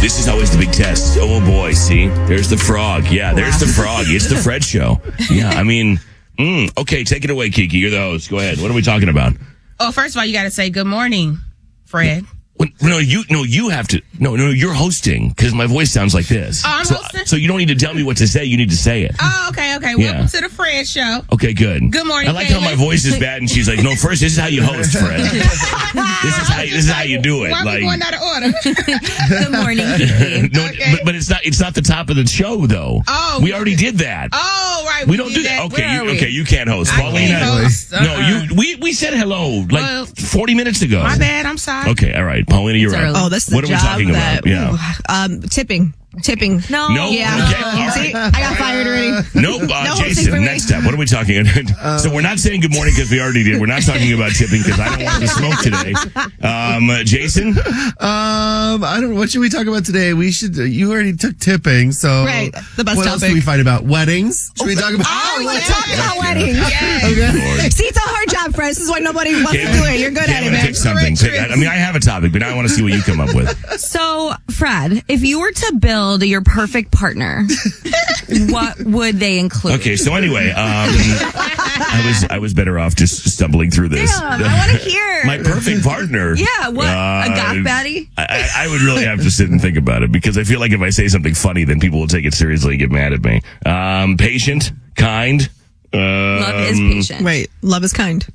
This is always the big test. Oh, boy. See? There's the frog. Yeah, there's the frog. It's the Fred Show. Yeah, I mean, okay, take it away, Kiki. You're the host. Go ahead. What are we talking about? Oh, first of all, you got to say good morning, Fred. No, you have to. No, you're hosting because my voice sounds like this. Oh, I'm hosting? So you don't need to tell me what to say. You need to say it. Oh, okay. Yeah. Welcome to the Fred Show. Okay, good. Good morning, I like how Caitlin. my voice is bad, and she's like, "No, first, this is how you host, Fred. this is how you do it." Why are we going out of order? Good morning, Kiki. No, Okay. but it's not the top of the show though. Oh, we already did that. Oh, right. We don't did do that. Where are we? Okay, you can't host. I Paulina. can't host. No, we said hello like 40 minutes ago. My bad. I'm sorry. Okay, all right. Paulina, you're It's up. early. Oh, that's the What are we job talking that, about? Yeah. Tipping. No. No. Yeah. Okay, all right. See, I got fired already. Nope. hosting for Jason, me. next up. What are we talking about? So we're not saying good morning because we already did. We're not talking about tipping because I don't want to smoke today. Jason? I don't know. What should we talk about today? We should. You already took tipping, so Right, the best What else topic. do we fight about? Weddings? Should we talk about? Oh, we're talking about weddings. Lord. See, it's a hard job, Fred. This is why nobody wants to do it. You're good at it, Caitlin, man. pick something. I mean, I have a topic, but now I want to see what you come up with. So, Fred, if you were to build your perfect partner, what would they include? Okay, so anyway, I was better off just stumbling through this. Yeah, I want to hear. My perfect partner. Yeah, what? A goth baddie? I would really have to sit and think about it because I feel like if I say something funny, then people will take it seriously and get mad at me. Patient, kind. Love is patient. Wait, love is kind.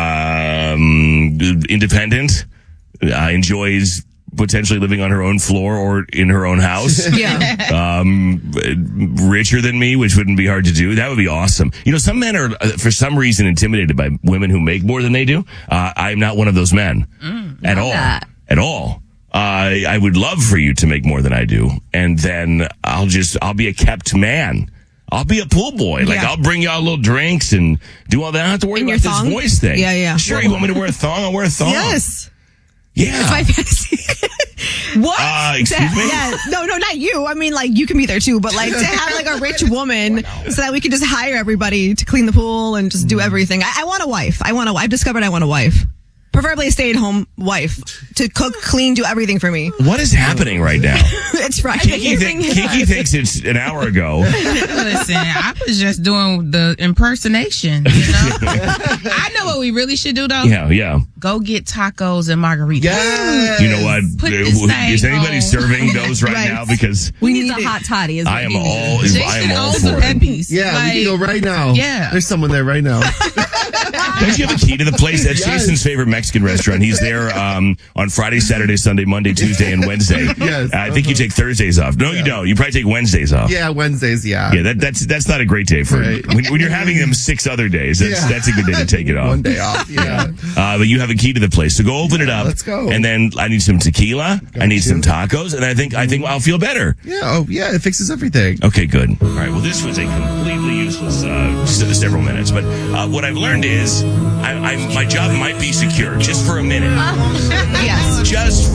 Independent. Enjoys potentially living on her own floor or in her own house. Yeah. Richer than me, which wouldn't be hard to do. That would be awesome. You know, some men are, for some reason, intimidated by women who make more than they do. I'm not one of those men at all. that. At all. I would love for you to make more than I do. And then I'll be a kept man. I'll be a pool boy. Like, Yeah. I'll bring y'all little drinks and do all that. I don't have to worry In your about this thong? voice thing. Yeah. Sure, you want me to wear a thong? I'll wear a thong. Yes. Yeah. It's my fantasy. What? Excuse me? Yeah. No, not you. I mean, like, you can be there too, but like to have like a rich woman so that we can just hire everybody to clean the pool and just do everything. I want a wife. I've discovered I want a wife. Preferably a stay-at-home wife to cook, clean, do everything for me. What is happening right now? It's Friday. Kiki thinks it's an hour ago. Listen, I was just doing the impersonation, you know? I know what we really should do, though. Yeah. Go get tacos and margaritas. Yes. You know what? Put this thing Is anybody on. serving those right Right. now? Because We need need a it. hot toddy. Is what I am we need. all Jason owns the for it. Peppies. Yeah, Like, we can go right now. Yeah. There's someone there right now. Don't you have a key to the place? That's Yes. Jason's favorite Mexican restaurant. He's there on Friday, Saturday, Sunday, Monday, Tuesday, and Wednesday. Yes. I think you take Thursdays off. No, you don't. You probably take Wednesdays off. Yeah, Wednesdays, yeah. Yeah, that's not a great day for Right. when you're having them 6 other days. That's a good day to take it off. One day off, yeah. But you have a key to the place, so go open it up. Let's go. And then I need some tequila. I need you. some tacos, and I think I'll feel better. Yeah, it fixes everything. Okay, good. All right. Well, this was a completely useless several minutes, but what I've learned is my job might be secure just for a minute. Yes. Just